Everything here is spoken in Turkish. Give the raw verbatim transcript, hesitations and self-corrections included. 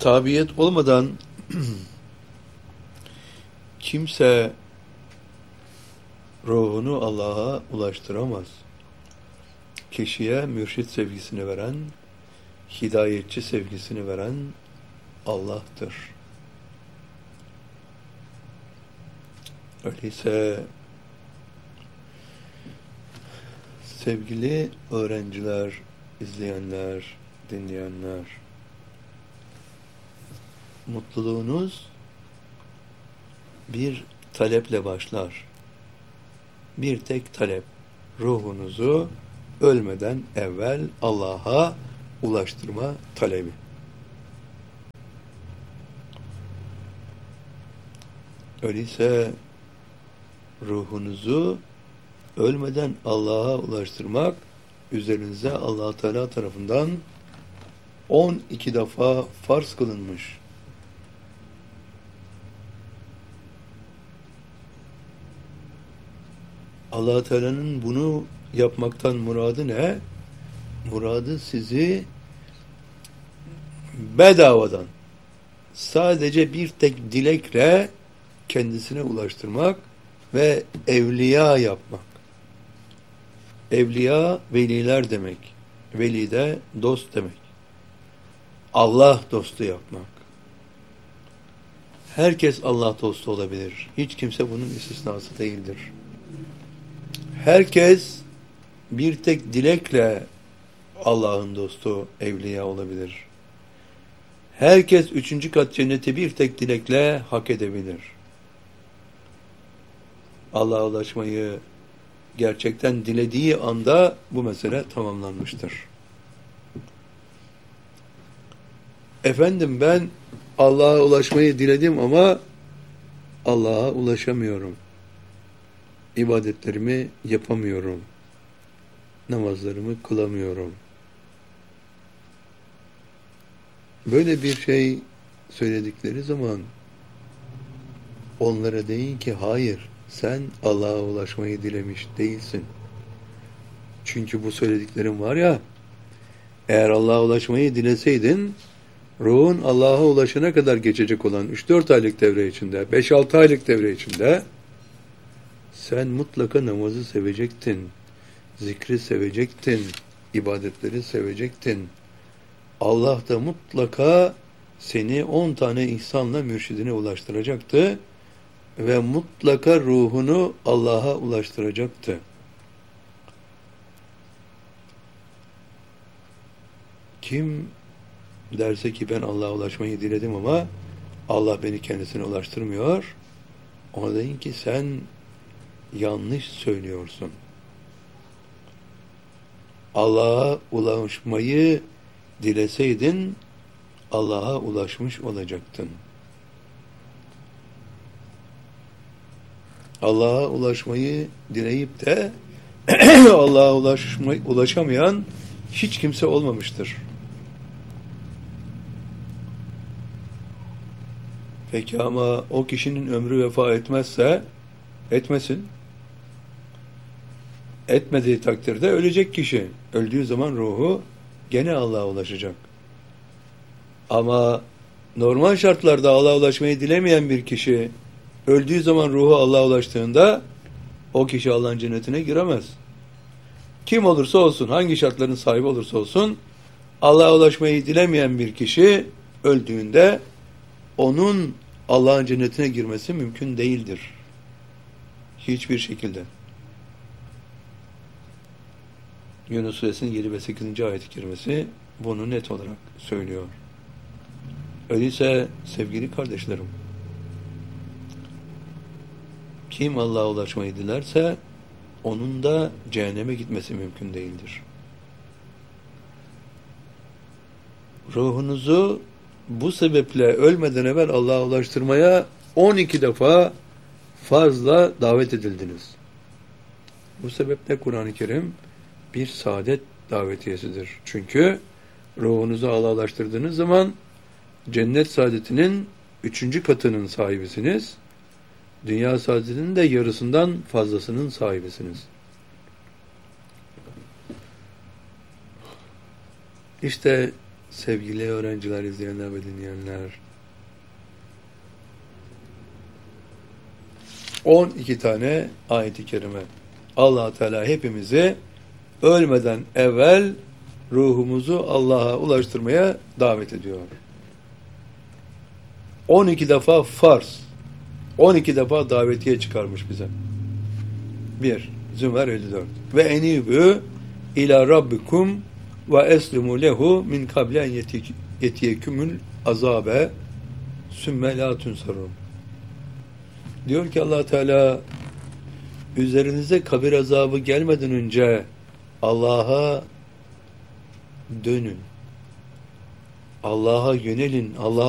Tabiyet olmadan kimse ruhunu Allah'a ulaştıramaz. Kişiye mürşit sevgisini veren, hidayetçi sevgisini veren Allah'tır. Öyleyse sevgili öğrenciler, izleyenler, dinleyenler, mutluluğunuz bir taleple başlar. Bir tek talep, ruhunuzu ölmeden evvel Allah'a ulaştırma talebi. Öyleyse ruhunuzu ölmeden Allah'a ulaştırmak üzerinize Allah Teala tarafından on iki defa farz kılınmış. Allah Teala'nın bunu yapmaktan muradı ne? Muradı sizi bedavadan sadece bir tek dilekle kendisine ulaştırmak ve evliya yapmak. Evliya veliler demek. Veli de dost demek. Allah dostu yapmak. Herkes Allah dostu olabilir. Hiç kimse bunun istisnası değildir. Herkes bir tek dilekle Allah'ın dostu, evliya olabilir. Herkes üçüncü kat cenneti bir tek dilekle hak edebilir. Allah'a ulaşmayı gerçekten dilediği anda bu mesele tamamlanmıştır. Efendim ben Allah'a ulaşmayı diledim ama Allah'a ulaşamıyorum. İbadetlerimi yapamıyorum. Namazlarımı kılamıyorum. Böyle bir şey söyledikleri zaman onlara deyin ki hayır, sen Allah'a ulaşmayı dilemiş değilsin. Çünkü bu söylediklerim var ya, eğer Allah'a ulaşmayı dileseydin, ruhun Allah'a ulaşana kadar geçecek olan üç dört aylık devre içinde, beş altı aylık devre içinde sen mutlaka namazı sevecektin, zikri sevecektin, ibadetleri sevecektin. Allah da mutlaka seni on tane ihsanla mürşidine ulaştıracaktı ve mutlaka ruhunu Allah'a ulaştıracaktı. Kim derse ki ben Allah'a ulaşmayı diledim ama Allah beni kendisine ulaştırmıyor, ona deyin ki sen yanlış söylüyorsun. Allah'a ulaşmayı dileseydin Allah'a ulaşmış olacaktın. Allah'a ulaşmayı dileyip de Allah'a ulaşmayı, ulaşamayan hiç kimse olmamıştır. Peki ama o kişinin ömrü vefa etmezse etmesin. Etmediği takdirde ölecek kişi. Öldüğü zaman ruhu gene Allah'a ulaşacak. Ama normal şartlarda Allah'a ulaşmayı dilemeyen bir kişi öldüğü zaman ruhu Allah'a ulaştığında o kişi Allah'ın cennetine giremez. Kim olursa olsun, hangi şartların sahibi olursa olsun Allah'a ulaşmayı dilemeyen bir kişi öldüğünde onun Allah'ın cennetine girmesi mümkün değildir. Hiçbir şekilde. Yunus Suresinin yedi ve sekizinci ayet-i kerimesi bunu net olarak söylüyor. Öyleyse sevgili kardeşlerim, kim Allah'a ulaşmayı dilerse onun da cehenneme gitmesi mümkün değildir. Ruhunuzu bu sebeple ölmeden evvel Allah'a ulaştırmaya on iki defa fazla davet edildiniz. Bu sebeple Kur'an-ı Kerim bir saadet davetiyesidir. Çünkü ruhunuzu Allah'a ulaştırdığınız zaman cennet saadetinin üçüncü katının sahibisiniz. Dünya saadetinin de yarısından fazlasının sahibisiniz. İşte Sevgili öğrenciler, izleyenler ve dinleyenler, on iki tane ayet-i kerime Allah Teala hepimizi ölmeden evvel ruhumuzu Allah'a ulaştırmaya davet ediyor. on iki defa farz, on iki defa davetiye çıkarmış bize. bir. Zümer elli dört. Ve enibü ila rabbikum ve eslimu lehu min kable en yetiyekümül azabe sümme la tunsarun. Diyor ki Allah Teala, üzerinize kabir azabı gelmeden önce Allah'a dönün. Allah'a yönelin. Allah'a